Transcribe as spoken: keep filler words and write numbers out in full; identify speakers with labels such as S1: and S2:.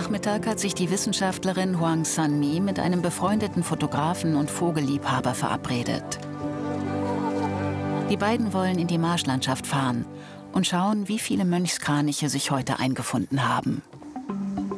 S1: Nachmittag hat sich die Wissenschaftlerin Huang Sanmi mit einem befreundeten Fotografen und Vogelliebhaber verabredet. Die beiden wollen in die Marschlandschaft fahren und schauen, wie viele Mönchskraniche sich heute eingefunden haben.